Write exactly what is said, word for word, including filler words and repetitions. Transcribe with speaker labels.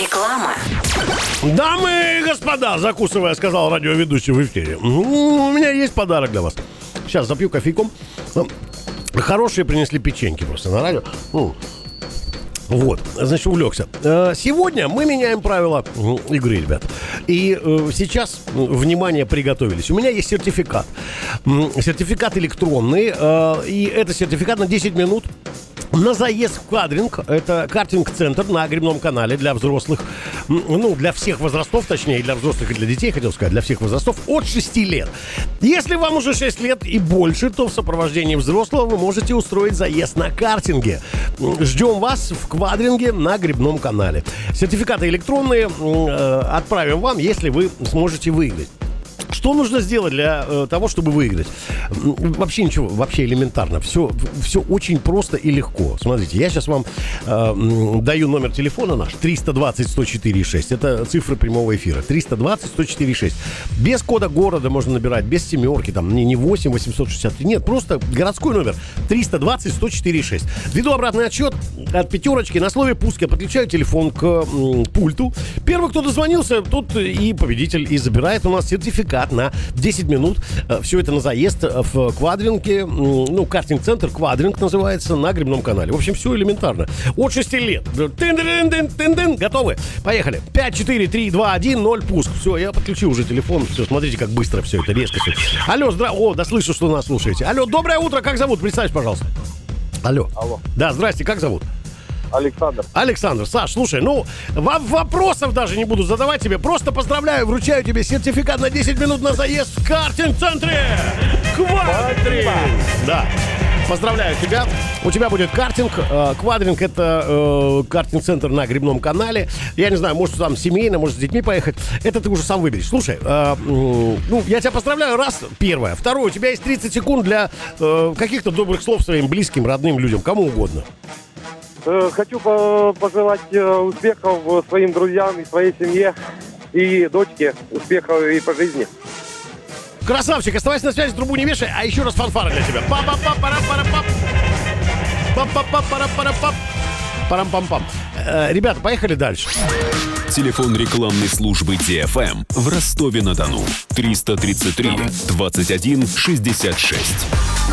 Speaker 1: Реклама.
Speaker 2: Дамы и господа, закусывая, сказал радиоведущий в эфире, у меня есть подарок для вас. Сейчас запью кофейком. Хорошие принесли печеньки просто на радио. Вот, значит, увлекся. Сегодня мы меняем правила игры, ребят. И сейчас, внимание, приготовились. У меня есть сертификат. Сертификат электронный. И это сертификат на десять минут на заезд в Квадринг. Это картинг-центр на Грибном канале для взрослых. Ну, для всех возрастов, точнее, и для взрослых, и для детей, хотел сказать, для всех возрастов от шести лет. Если вам уже шесть лет и больше, то в сопровождении взрослого вы можете устроить заезд на картинге. Ждем вас в Квадринге на Грибном канале. Сертификаты электронные э, отправим вам, если вы сможете выиграть. Что нужно сделать для э, того, чтобы выиграть? Вообще ничего, вообще элементарно. Все, все очень просто и легко. Смотрите, я сейчас вам э, даю номер телефона наш триста двадцать сто четыре шесть. Это цифры прямого эфира. триста двадцать сто четыре шесть. Без кода города можно набирать, без семерки, там не, не восемь восемьсот шестьдесят три. Нет, просто городской номер триста двадцать сто четыре шесть. Веду обратный отсчет от пятерочки. На слове «пуск» я подключаю телефон к м, пульту. Первый, кто дозвонился, тот и победитель. И забирает у нас сертификат на десять минут. Все это на заезд в Квадринге. Ну, картинг-центр Квадринг называется, на Грибном канале. В общем, все элементарно. От шести лет. Тын-дын-дын-дын-дын. Готовы? Поехали. пять, четыре, три, два, один, ноль, пуск. Все, я подключил уже телефон. Все, смотрите, как быстро все это, резко все. Алло, здра... О, да слышу, что нас слушаете. Алло, доброе утро. Как зовут? Представь, пожалуйста. Алло.
Speaker 3: Алло.
Speaker 2: Да, здрасте, как зовут?
Speaker 3: Александр.
Speaker 2: Александр, Саш, слушай, ну, вам вопросов даже не буду задавать тебе. Просто поздравляю, вручаю тебе сертификат на десять минут на заезд в картинг-центре Квадринг. Да. Поздравляю тебя. У тебя будет картинг. Квадринг — это э, картинг-центр на Грибном канале. Я не знаю, может, там семейно, может, с детьми поехать. Это ты уже сам выберешь. Слушай, э, ну, я тебя поздравляю, раз, первое. Второе, у тебя есть тридцать секунд для э, каких-то добрых слов своим близким, родным людям, кому угодно.
Speaker 3: Хочу пожелать успехов своим друзьям и своей семье, и дочке успехов и по жизни.
Speaker 2: Красавчик, оставайся на связи, трубу не вешай, а еще раз фанфары для тебя. Па-па-па-пара-пара-пап. Па-па-па-пара-пара-пап. Парам-пам-пам. Э, ребята, поехали дальше.
Speaker 4: Телефон рекламной службы Ди Эф Эм в Ростове-на-Дону. триста тридцать три двадцать один шестьдесят шесть.